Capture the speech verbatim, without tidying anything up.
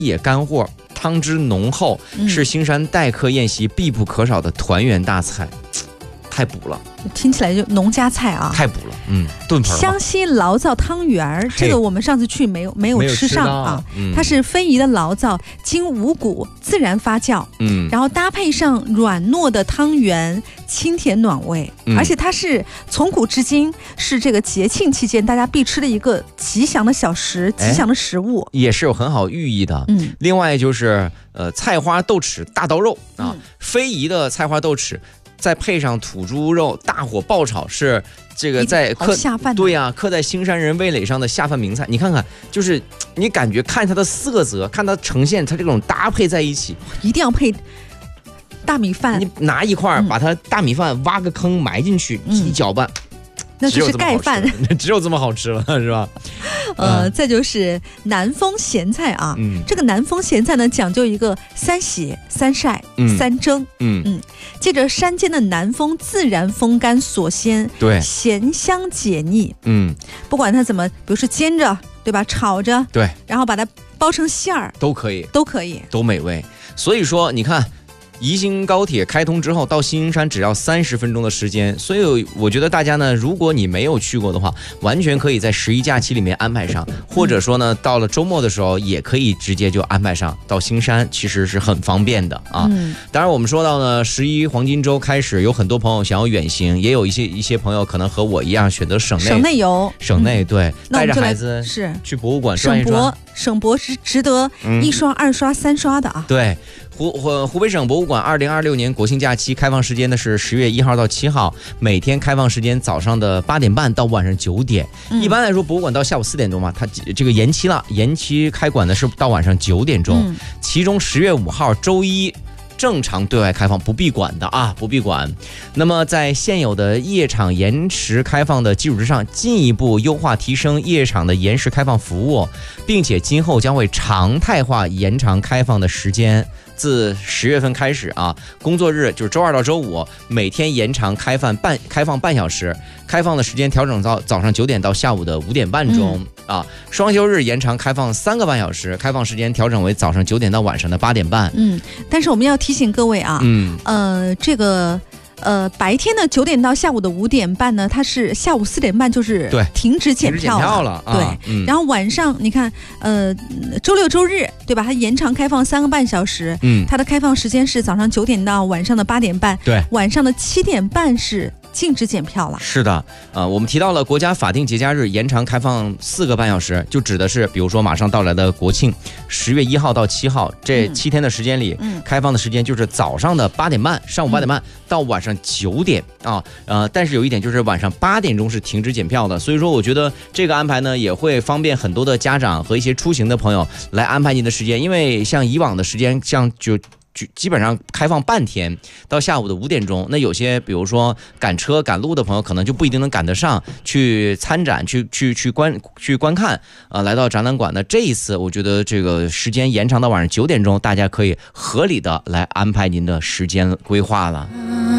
野干货，汤汁浓厚，是新山待客宴席必不可少的团圆大菜。太补了， 听起来就农家菜啊， 太补了，嗯，炖盆。 湘西醪糟汤圆儿，这个我们上次去没有没有吃上啊， 嗯、 它是非遗的醪糟，经五谷自然发酵，嗯，然后搭配上软糯的汤圆，清甜暖胃，嗯、而且它是从古至今是这个节庆期间大家必吃的一个吉祥的小食，吉祥的食物， 也是有很好寓意的。嗯，另外就是呃菜花豆豉大刀肉啊，嗯、非遗的菜花豆豉。再配上土猪肉，大火爆炒，是这个在刻下饭。 对呀、啊，刻在新山人味蕾上的下饭名菜。你看看，就是你感觉看它的色泽，看它呈现，它这种搭配在一起， 一定要配大米饭。 你拿一块，嗯、把它大米饭挖个坑埋进去，嗯、一搅拌。 那就是盖饭， 只有这么好吃了，是吧？ 呃，再就是南风咸菜啊，嗯、这个南风咸菜呢，讲究一个三洗、三晒、嗯、三蒸，嗯嗯，借着山间的南风自然风干所鲜， 对， 咸香解腻， 嗯， 不管它怎么，比如说煎着，对吧？炒着， 对， 然后把它包成馅儿， 都可以， 都可以， 都美味。所以说，你看。宜兴高铁开通之后，到新山只要三十分钟的时间，所以我觉得大家呢，如果你没有去过的话，完全可以在十一假期里面安排上，或者说呢，到了周末的时候也可以直接就安排上到新山，其实是很方便的啊。嗯、当然，我们说到呢，十一黄金周开始，有很多朋友想要远行，也有一些一些朋友可能和我一样选择省内省内游， 省内对，带着孩子是去博物馆转一转， 省博是值得一刷、嗯、二刷、三刷的啊。 对。湖湖湖北省博物馆二零二六年国庆假期开放时间呢是十月一号到七号，每天开放时间早上的八点半到晚上九点。嗯、一般来说，博物馆到下午四点钟嘛，它这个延期了，延期开馆呢是到晚上九点钟。嗯、其中十月五号周一。正常对外开放，不闭馆的啊，不闭馆。那么在现有的夜场延时开放的基础之上，进一步优化提升夜场的延时开放服务，并且今后将会常态化延长开放的时间。自十月份开始啊，工作日就是周二到周五，每天延长开放半开放半小时，开放的时间调整到早上九点到下午的五点半钟、嗯、啊。双休日延长开放三个半小时，开放时间调整为早上九点到晚上的八点半。 嗯，但是我们要提醒各位啊，嗯，呃，这个。呃，白天的九点到下午的五点半呢，它是下午四点半就是停止检票 了, 停止检票了， 对、 啊嗯。 然后晚上你看，呃，周六周日对吧？它延长开放三个半小时，嗯，它的开放时间是早上九点到晚上的八点半， 对， 晚上的七点半是禁止检票了。 是的，呃，我们提到了国家法定节假日延长开放四个半小时，就指的是比如说马上到来的国庆，十月一号到七号这七天的时间里，嗯，开放的时间就是早上的八点半，上午八点半、嗯、到晚上九点啊，呃，但是有一点就是晚上八点钟是停止检票的，所以说我觉得这个安排呢也会方便很多的家长和一些出行的朋友来安排您的时间，因为像以往的时间，像就。基本上开放半天到下午的五点钟，那有些比如说赶车赶路的朋友可能就不一定能赶得上去参展去去去观去观看啊、呃，来到展览馆的这一次，我觉得这个时间延长到晚上九点钟，大家可以合理的来安排您的时间规划了。